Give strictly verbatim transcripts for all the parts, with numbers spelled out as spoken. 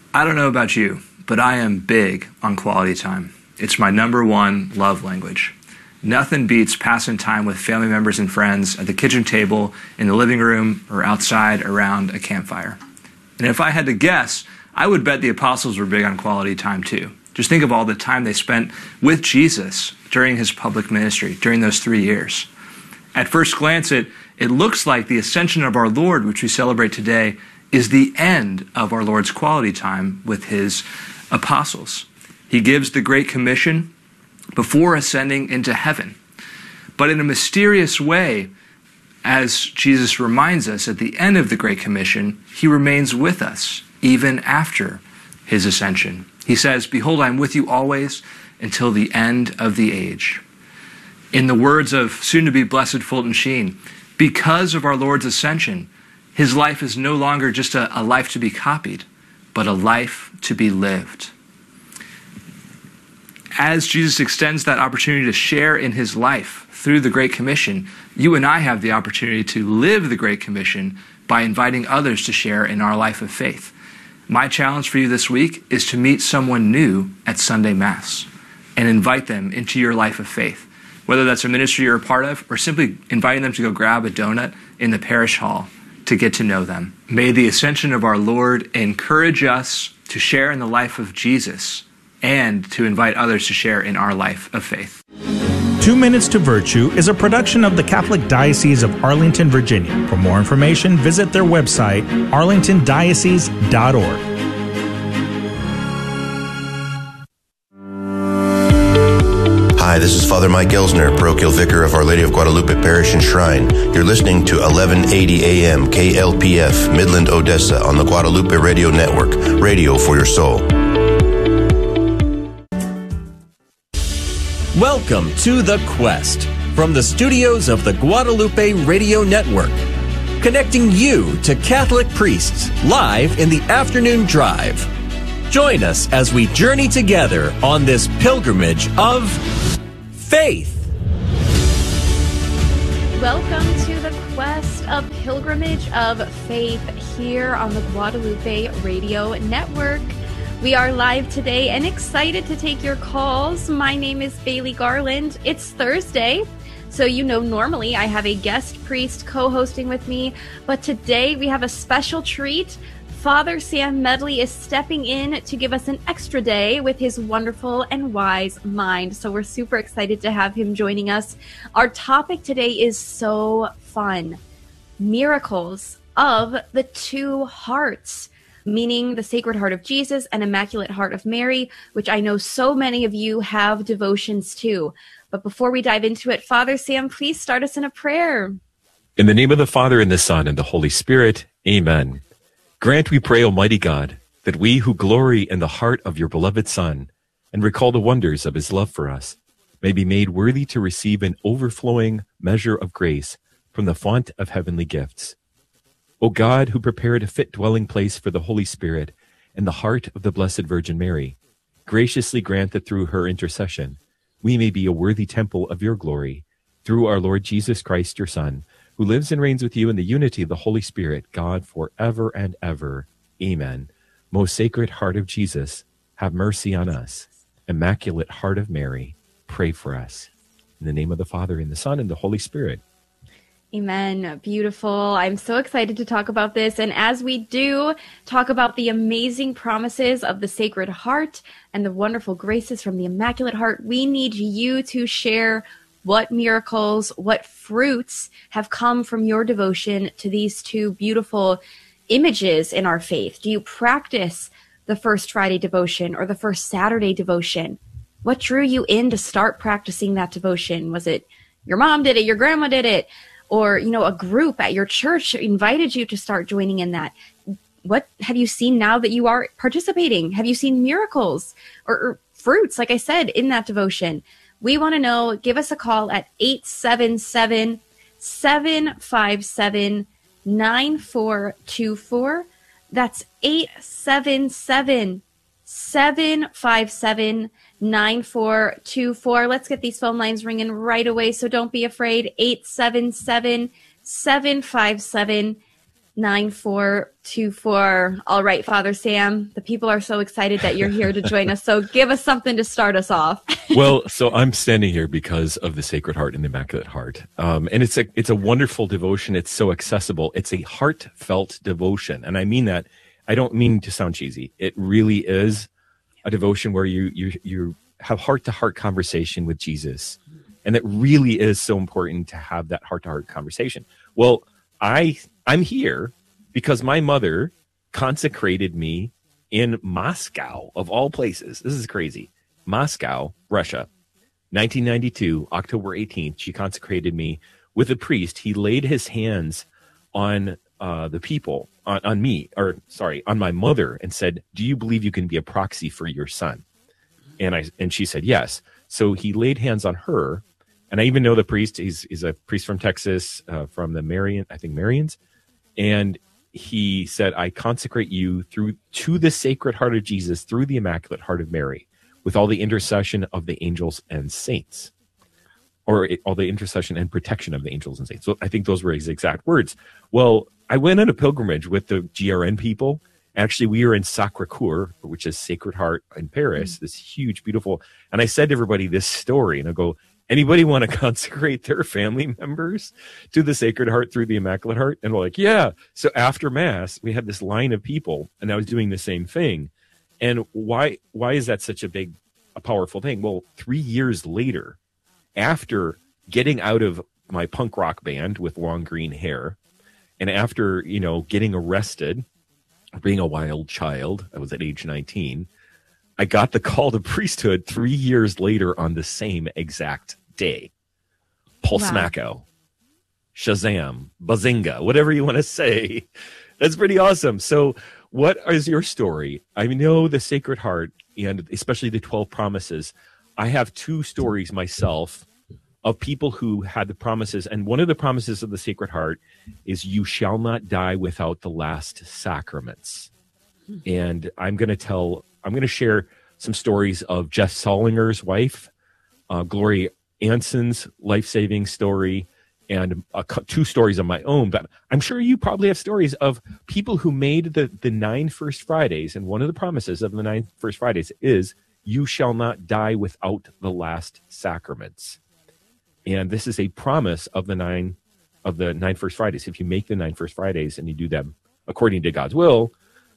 I don't know about you, but I am big on quality time. It's my number one love language. Nothing beats passing time with family members and friends at the kitchen table, in the living room, or outside around a campfire. And if I had to guess, I would bet the apostles were big on quality time too. Just think of all the time they spent with Jesus during his public ministry, during those three years. At first glance, it, it looks like the ascension of our Lord, which we celebrate today, is the end of our Lord's quality time with his apostles. He gives the Great Commission before ascending into heaven. But in a mysterious way, as Jesus reminds us at the end of the Great Commission, he remains with us even after his ascension. He says, "Behold, I am with you always until the end of the age." In the words of soon-to-be Blessed Fulton Sheen, because of our Lord's ascension, his life is no longer just a, a life to be copied, but a life to be lived. As Jesus extends that opportunity to share in his life through the Great Commission, you and I have the opportunity to live the Great Commission by inviting others to share in our life of faith. My challenge for you this week is to meet someone new at Sunday Mass and invite them into your life of faith, whether that's a ministry you're a part of or simply inviting them to go grab a donut in the parish hall to get to know them. May the ascension of our Lord encourage us to share in the life of Jesus and to invite others to share in our life of faith. Two Minutes to Virtue is a production of the Catholic Diocese of Arlington, Virginia. For more information, visit their website, arlington diocese dot org. Hi, this is Father Mike Elsner, parochial vicar of Our Lady of Guadalupe Parish and Shrine. You're listening to eleven eighty A M K L P F, Midland, Odessa, on the Guadalupe Radio Network. Radio for your soul. Welcome to The Quest, from the studios of the Guadalupe Radio Network, connecting you to Catholic priests live in the afternoon drive. Join us as we journey together on this pilgrimage of faith. Welcome to The Quest, a pilgrimage of faith here on the Guadalupe Radio Network. We are live today and excited to take your calls. My name is Bailey Garland. It's Thursday, so you know normally I have a guest priest co-hosting with me, but today we have a special treat. Father Sam Medley is stepping in to give us an extra day with his wonderful and wise mind, so we're super excited to have him joining us. Our topic today is so fun. Miracles of the two hearts, meaning the Sacred Heart of Jesus and Immaculate Heart of Mary, which I know so many of you have devotions to. But before we dive into it, Father Sam, please start us in a prayer. In the name of the Father, and the Son, and the Holy Spirit, amen. Grant, we pray, Almighty God, that we who glory in the heart of your beloved Son and recall the wonders of his love for us may be made worthy to receive an overflowing measure of grace from the font of heavenly gifts. O God, who prepared a fit dwelling place for the Holy Spirit in the heart of the Blessed Virgin Mary, graciously grant that through her intercession we may be a worthy temple of your glory, through our Lord Jesus Christ, your Son, who lives and reigns with you in the unity of the Holy Spirit, God, forever and ever. Amen. Most Sacred Heart of Jesus, have mercy on us. Immaculate Heart of Mary, pray for us. In the name of the Father, and the Son, and the Holy Spirit. Amen. Beautiful. I'm so excited to talk about this. And as we do talk about the amazing promises of the Sacred Heart and the wonderful graces from the Immaculate Heart, we need you to share what miracles, what fruits have come from your devotion to these two beautiful images in our faith. Do you practice the First Friday devotion or the First Saturday devotion? What drew you in to start practicing that devotion? Was it your mom did it, your grandma did it? Or, you know, a group at your church invited you to start joining in that. What have you seen now that you are participating? Have you seen miracles or, or fruits, like I said, in that devotion? We want to know. Give us a call at eight seven seven, seven five seven, nine four two four. That's eight seven seven, seven five seven, nine four two four. Let's get these phone lines ringing right away, so don't be afraid. eight seven seven, seven five seven, nine four two four. All right, Father Sam, the people are so excited that you're here to join us. So give us something to start us off. Well, so I'm standing here because of the Sacred Heart and the Immaculate Heart. Um, and it's a, it's a wonderful devotion. It's so accessible. It's a heartfelt devotion. And I mean that, I don't mean to sound cheesy. It really is a devotion where you, you, you have heart to heart conversation with Jesus. And it really is so important to have that heart to heart conversation. Well, I, I'm here because my mother consecrated me in Moscow, of all places. This is crazy. Moscow, Russia, nineteen ninety-two, October eighteenth, she consecrated me with a priest. He laid his hands on uh, the people, on, on me, or sorry, on my mother, and said, "Do you believe you can be a proxy for your son?" And I and she said, "Yes." So he laid hands on her. And I even know the priest. He's, he's a priest from Texas, uh, from the Marian, I think Marians. And he said, "I consecrate you through to the Sacred Heart of Jesus, through the Immaculate Heart of Mary, with all the intercession of the angels and saints," or it, all the intercession and protection of the angels and saints. So I think those were his exact words. Well, I went on a pilgrimage with the G R N people. Actually, we were in Sacré-Cœur, which is Sacred Heart in Paris, mm-hmm. this huge, beautiful. And I said to everybody this story, and I go, "Anybody want to consecrate their family members to the Sacred Heart through the Immaculate Heart?" And we're like, "Yeah." So after Mass, we had this line of people, and I was doing the same thing. And why why is that such a big, a powerful thing? Well, three years later, after getting out of my punk rock band with long green hair, and after, you know, getting arrested, being a wild child, I was at age nineteen, I got the call to priesthood three years later on the same exact day. Polsmacko, wow. Shazam, Bazinga, whatever you want to say. That's pretty awesome. So what is your story? I know the Sacred Heart, and especially the twelve promises. I have two stories myself of people who had the promises. And one of the promises of the Sacred Heart is, "You shall not die without the last sacraments." And I'm going to tell, I'm going to share some stories of Jeff Sollinger's wife, uh, Gloria Anson's life-saving story, and uh, two stories of my own. But I'm sure you probably have stories of people who made the, the nine First Fridays. And one of the promises of the nine First Fridays is, "You shall not die without the last sacraments." And this is a promise of the nine of the nine First Fridays. If you make the nine First Fridays and you do them according to God's will.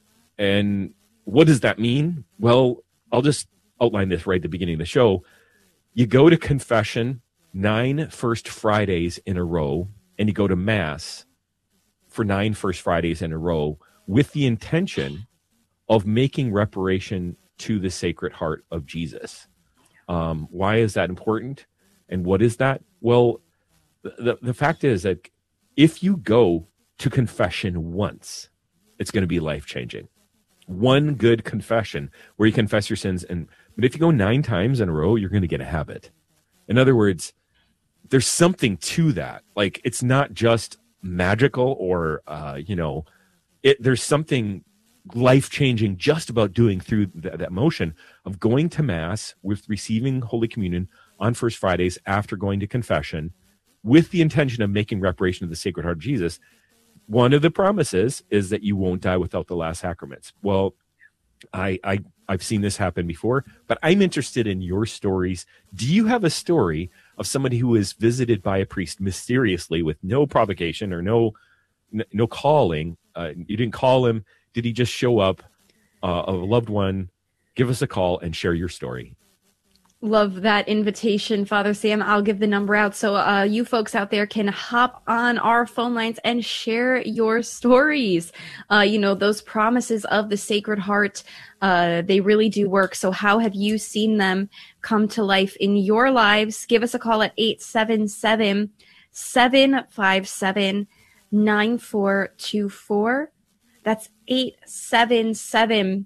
And what does that mean? Well, I'll just outline this right at the beginning of the show. You go to confession nine First Fridays in a row, and you go to Mass for nine First Fridays in a row with the intention of making reparation to the Sacred Heart of Jesus. Um, why is that important? And what is that? Well, the, the fact is that if you go to confession once, it's going to be life-changing. One good confession where you confess your sins. And but if you go nine times in a row, you're going to get a habit. In other words, there's something to that. Like, it's not just magical or, uh, you know, it, there's something life-changing just about doing through th- that motion of going to Mass with receiving Holy Communion on First Fridays after going to confession with the intention of making reparation of the Sacred Heart of Jesus. One of the promises is that you won't die without the last sacraments. Well, I, I, I've seen this happen before, but I'm interested in your stories. Do you have a story of somebody who is visited by a priest mysteriously with no provocation or no, no calling? Uh, you didn't call him. Did he just show up? Uh, a loved one? Give us a call and share your story. Love that invitation, Father Sam. I'll give the number out so uh, you folks out there can hop on our phone lines and share your stories. Uh, you know, those promises of the Sacred Heart, uh, they really do work. So how have you seen them come to life in your lives? Give us a call at eight seven seven, seven five seven, nine four two four. That's eight seven seven,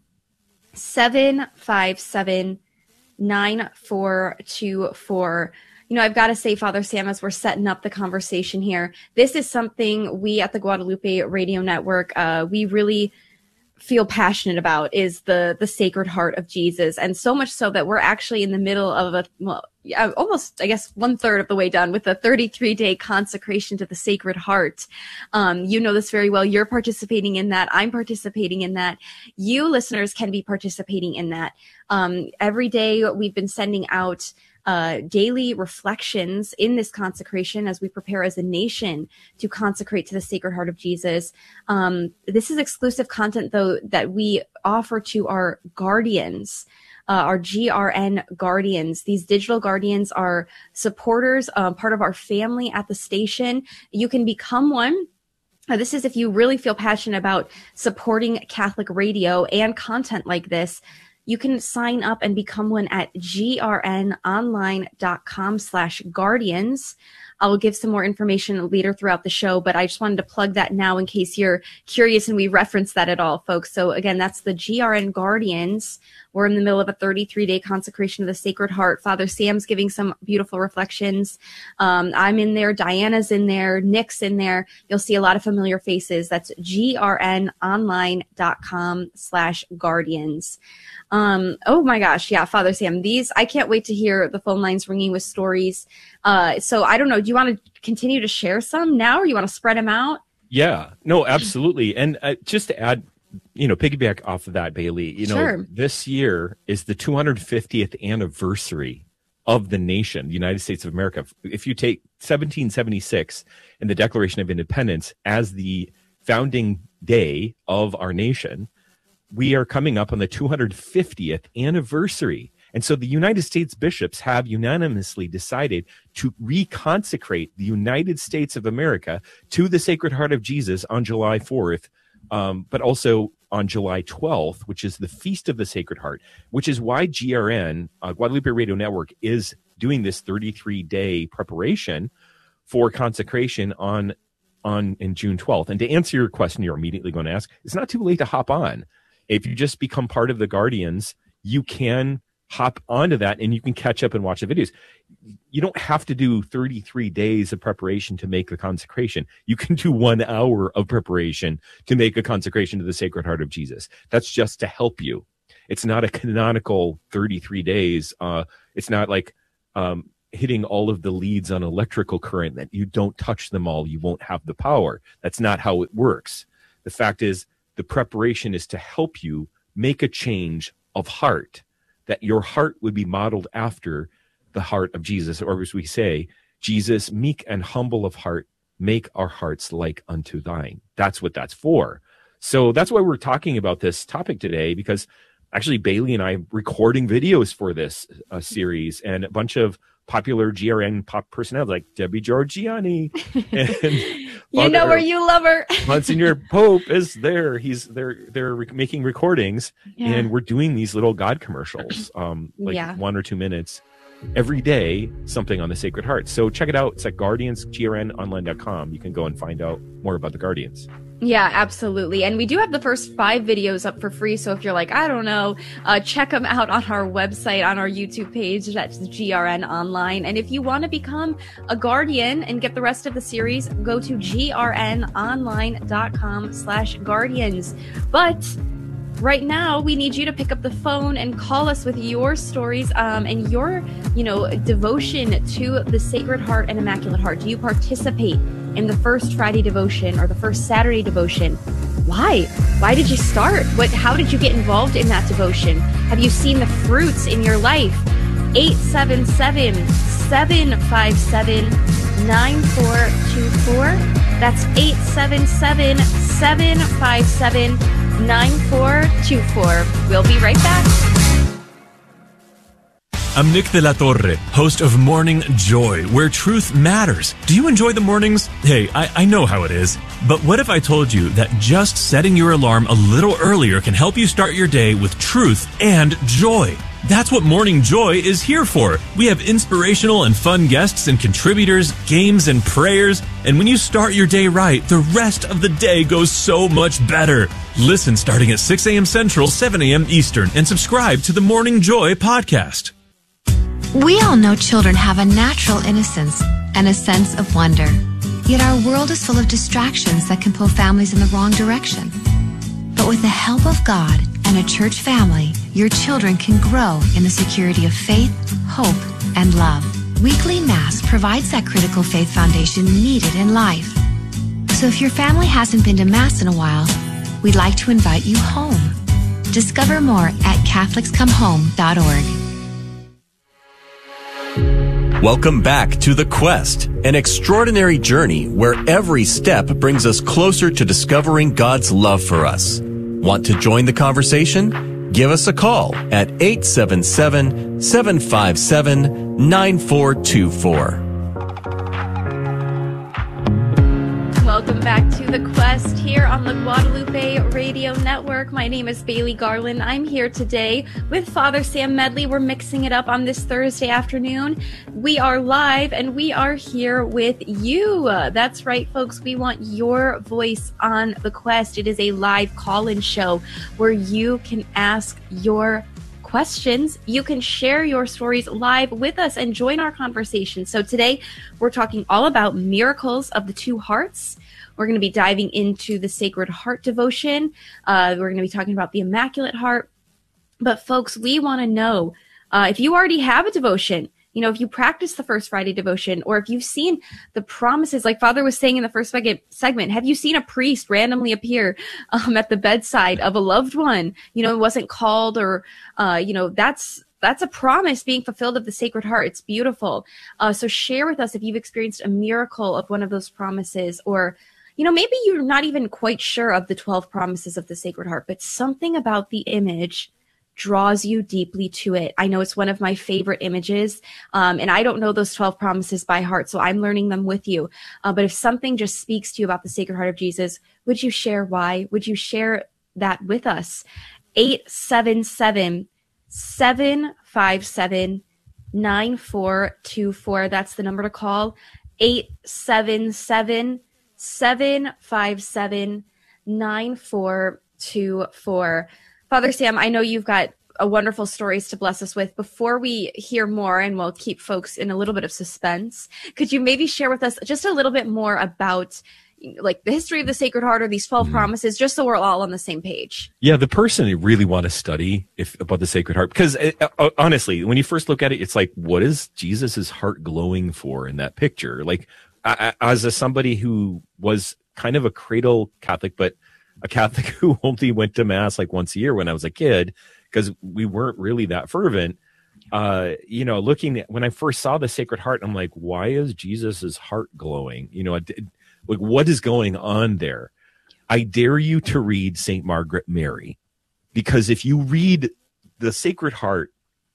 seven five seven, nine four two four. You know, I've got to say, Father Sam, as we're setting up the conversation here, this is something we at the Guadalupe Radio Network, uh, we really feel passionate about is the the Sacred Heart of Jesus, and so much so that we're actually in the middle of a well, yeah, almost I guess one third of the way done with the thirty-three day consecration to the Sacred Heart. Um, you know this very well. You're participating in that. I'm participating in that. You listeners can be participating in that. Um, every day we've been sending out Uh, daily reflections in this consecration as we prepare as a nation to consecrate to the Sacred Heart of Jesus. Um, this is exclusive content, though, that we offer to our guardians, uh, our G R N guardians. These digital guardians are supporters, uh, part of our family at the station. You can become one. Uh, this is if you really feel passionate about supporting Catholic radio and content like this. You can sign up and become one at grnonline.com slash guardians. I'll give some more information later throughout the show, but I just wanted to plug that now in case you're curious and we reference that at all, folks. So again, that's the G R N Guardians. We're in the middle of a thirty-three day consecration of the Sacred Heart. Father Sam's giving some beautiful reflections. Um, I'm in there. Diana's in there. Nick's in there. You'll see a lot of familiar faces. That's grnonline.com slash guardians. Um, oh my gosh. Yeah. Father Sam, these, I can't wait to hear the phone lines ringing with stories. Uh, so I don't know. Do you want to continue to share some now, or you want to spread them out? Yeah, no, absolutely. And uh, just to add, you know, piggyback off of that, Bailey, you know, Sure. This year is the two hundred fiftieth anniversary of the nation, the United States of America. If you take seventeen seventy-six and the Declaration of Independence as the founding day of our nation, we are coming up on the two hundred fiftieth anniversary. And so the United States bishops have unanimously decided to reconsecrate the United States of America to the Sacred Heart of Jesus on July fourth, um, but also on July twelfth, which is the Feast of the Sacred Heart, which is why G R N, uh, Guadalupe Radio Network, is doing this thirty-three day preparation for consecration on, on in June twelfth. And to answer your question, you're immediately going to ask, it's not too late to hop on. If you just become part of the Guardians, you can hop onto that and you can catch up and watch the videos. You don't have to do thirty-three days of preparation to make the consecration. You can do one hour of preparation to make a consecration to the Sacred Heart of Jesus. That's just to help you. It's not a canonical thirty-three days. Uh, it's not like um, hitting all of the leads on electrical current that you don't touch them all. You won't have the power. That's not how it works. The fact is, the preparation is to help you make a change of heart, that your heart would be modeled after the heart of Jesus, or as we say, Jesus, meek and humble of heart, make our hearts like unto thine. That's what that's for. So that's why we're talking about this topic today, because actually Bailey and I are recording videos for this uh, series, and a bunch of popular G R N pop personalities like Debbie Georgiani and you know where you love her. Monsignor Pope is there. He's they're they're re- making recordings, Yeah. and we're doing these little God commercials, um, like Yeah. one or two minutes every day, something on the Sacred Heart. So check it out. It's at guardians g r n online dot com. You can go and find out more about the Guardians. Yeah, absolutely. And we do have the first five videos up for free. So if you're like, I don't know, uh, check them out on our website, on our YouTube page. That's G R N Online. And if you want to become a guardian and get the rest of the series, go to grnonline.com slash guardians. But right now, we need you to pick up the phone and call us with your stories um, and your, you know, devotion to the Sacred Heart and Immaculate Heart. Do you participate in the first Friday devotion or the first Saturday devotion? Why? Why did you start? What? How did you get involved in that devotion? Have you seen the fruits in your life? eight seven seven, seven five seven, nine four two four. That's eight seven seven, seven five seven, nine four two four. We'll be right back. I'm Nick de la Torre, host of Morning Joy, where truth matters. Do you enjoy the mornings? Hey, I, I know how it is. But what if I told you that just setting your alarm a little earlier can help you start your day with truth and joy? That's what Morning Joy is here for. We have inspirational and fun guests and contributors, games and prayers. And when you start your day right, the rest of the day goes so much better. Listen starting at six a.m. Central, seven a.m. Eastern, and subscribe to the Morning Joy podcast. We all know children have a natural innocence and a sense of wonder. Yet our world is full of distractions that can pull families in the wrong direction. But with the help of God and a church family, your children can grow in the security of faith, hope, and love. Weekly Mass provides that critical faith foundation needed in life. So if your family hasn't been to Mass in a while, we'd like to invite you home. Discover more at Catholics Come Home dot org. Welcome back to The Quest, an extraordinary journey where every step brings us closer to discovering God's love for us. Want to join the conversation? Give us a call at eight seven seven, seven five seven, nine four two four. Welcome back to The Quest here on the Guadalupe Radio Network. My name is Bailey Garland. I'm here today with Father Sam Medley. We're mixing it up on this Thursday afternoon. We are live and we are here with you. That's right, folks. We want your voice on The Quest. It is a live call-in show where you can ask your questions. You can share your stories live with us and join our conversation. So today we're talking all about miracles of the two hearts. We're going to be diving into the Sacred Heart devotion. Uh, we're going to be talking about the Immaculate Heart. But folks, we want to know uh, if you already have a devotion, you know, if you practice the First Friday devotion, or if you've seen the promises, like Father was saying in the first segment, have you seen a priest randomly appear um, at the bedside of a loved one? You know, it wasn't called, or, uh, you know, that's that's a promise being fulfilled of the Sacred Heart. It's beautiful. Uh, so share with us if you've experienced a miracle of one of those promises, or, you know, maybe you're not even quite sure of the twelve promises of the Sacred Heart, but something about the image draws you deeply to it. I know it's one of my favorite images, um, and I don't know those twelve promises by heart, so I'm learning them with you. Uh, but if something just speaks to you about the Sacred Heart of Jesus, would you share why? Would you share that with us? eight seven seven, seven five seven, nine four two four. That's the number to call. eight seven seven, seven five seven, nine four two four. Father Sam, I know you've got a wonderful stories to bless us with. Before we hear more, and we'll keep folks in a little bit of suspense, could you maybe share with us just a little bit more about like the history of the Sacred Heart, or these twelve mm. promises, just so we're all on the same page? Yeah, the person you really want to study if about the Sacred Heart, because uh, honestly, when you first look at it, it's like, what is Jesus's heart glowing for in that picture? Like, I, as a somebody who was kind of a cradle Catholic, but a Catholic who only went to Mass like once a year when I was a kid, because we weren't really that fervent. Uh, you know, looking at when I first saw the Sacred Heart, I'm like, why is Jesus's heart glowing? You know, it, it, like what is going on there? I dare you to read Saint Margaret Mary, because if you read the Sacred Heart,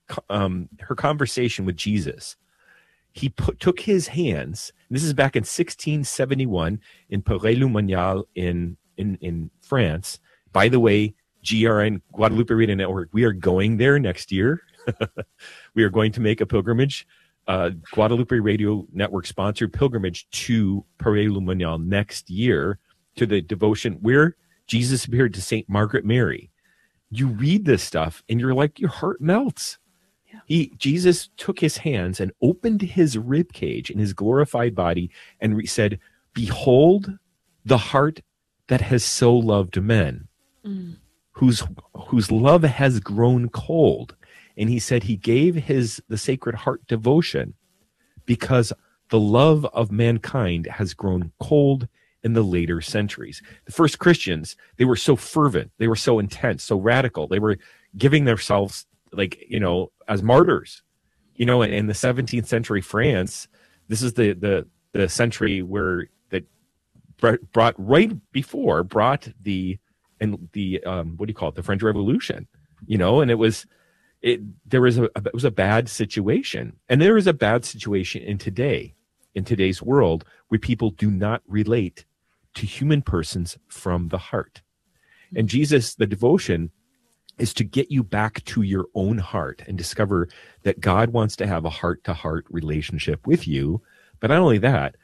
um, her conversation with Jesus, he put, took his hands. This is back in sixteen seventy-one in Paray-le-Monial in in in France. By the way, G R N, Guadalupe Radio Network, we are going there next year. We are going to make a pilgrimage, uh, Guadalupe Radio Network sponsored pilgrimage to Paray-le-Monial next year, to the devotion where Jesus appeared to Saint Margaret Mary. You read this stuff and you're like, your heart melts. Yeah. He Jesus took his hands and opened his rib cage in his glorified body and re- said, "Behold the heart that has so loved men, mm. whose whose love has grown cold." And he said he gave his the Sacred Heart devotion because the love of mankind has grown cold in the later centuries. The first Christians, they were so fervent, they were so intense, so radical. They were giving themselves, like, you know, as martyrs. You know, in, in the seventeenth century France, this is the the the century where that brought right before brought the and the um what do you call it the French Revolution. You know, and it was it there was a it was a bad situation, and there is a bad situation in today in today's world where people do not relate to human persons from the heart. And Jesus, the devotion, is to get you back to your own heart and discover that God wants to have a heart-to-heart relationship with you. But not only that,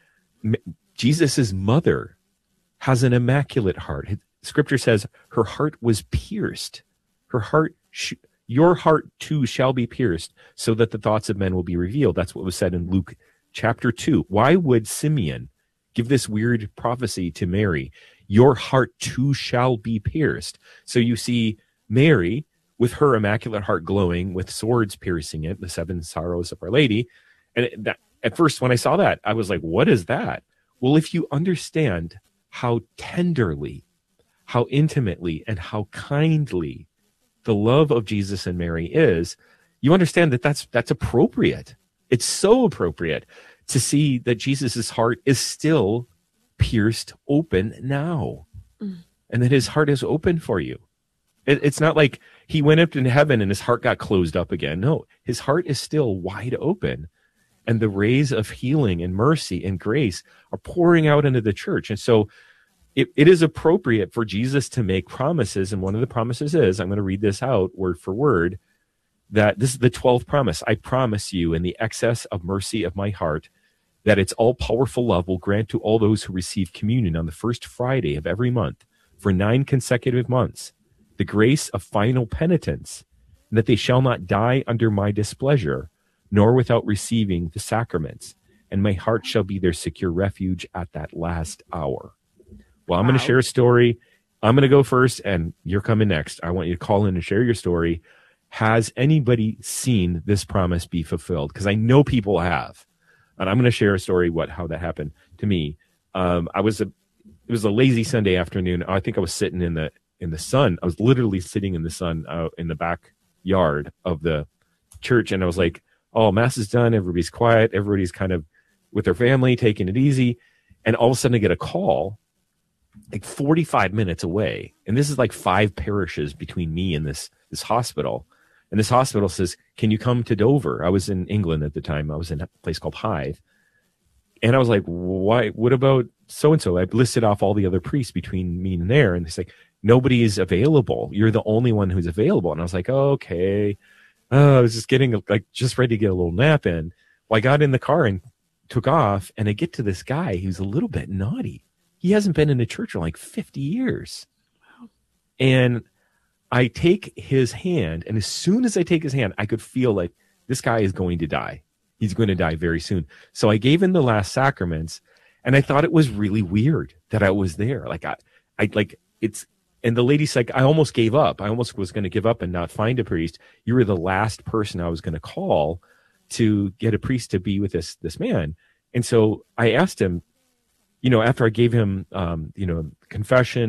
Jesus's mother has an immaculate heart. Scripture says her heart was pierced. Her heart, sh- your heart too shall be pierced, so that the thoughts of men will be revealed. That's what was said in Luke chapter two. Why would Simeon give this weird prophecy to Mary? your heart too shall be pierced. So you see Mary with her immaculate heart glowing with swords piercing it, the seven sorrows of Our Lady. And it, that, at first, when I saw that, I was like, what is that? Well, if you understand how tenderly, how intimately, and how kindly the love of Jesus and Mary is, you understand that that's, that's appropriate. It's so appropriate to see that Jesus's heart is still pierced open now, mm. and that his heart is open for you. It, it's not like he went up into heaven and his heart got closed up again. No, his heart is still wide open, and the rays of healing and mercy and grace are pouring out into the church. And so it, it is appropriate for Jesus to make promises. And one of the promises is, I'm going to read this out word for word, that this is the twelfth promise. I promise you in the excess of mercy of my heart that its all-powerful love will grant to all those who receive communion on the first Friday of every month for nine consecutive months the grace of final penitence, and that they shall not die under my displeasure, nor without receiving the sacraments, and my heart shall be their secure refuge at that last hour. Well, I'm wow. going to share a story. I'm going to go first, and you're coming next. I want you to call in and share your story. Has anybody seen this promise be fulfilled? Because I know people have. And I'm going to share a story, what, how that happened to me. Um, I was a, it was a lazy Sunday afternoon. I think I was sitting in the, in the sun. I was literally sitting in the sun out in the backyard of the church. And I was like, oh, mass is done. Everybody's quiet. Everybody's kind of with their family, taking it easy. And all of a sudden I get a call like forty-five minutes away. And this is like five parishes between me and this, this hospital. And this hospital says, can you come to Dover? I was in England at the time. I was in a place called Hythe. And I was like, why? What about so-and-so? I listed off all the other priests between me and there. And it's like, nobody is available. You're the only one who's available. And I was like, oh, okay. Uh, I was just getting like, just ready to get a little nap in. Well, I got in the car and took off. And I get to this guy who's a little bit naughty. He hasn't been in a church in like fifty years. Wow. And I take his hand, and as soon as I take his hand, I could feel like this guy is going to die. He's going to die very soon. So I gave him the last sacraments, and I thought it was really weird that I was there. Like I, I like it's, and the lady's like, I almost gave up. I almost was going to give up and not find a priest. You were the last person I was going to call to get a priest to be with this this man. And so I asked him, you know, after I gave him, um, you know, confession.